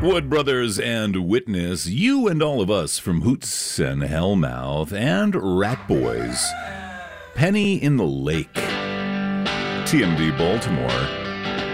Wood Brothers and Witness, you and all of us from Hoots and Hellmouth and Rat Boys. Penny in the Lake. TMD Baltimore.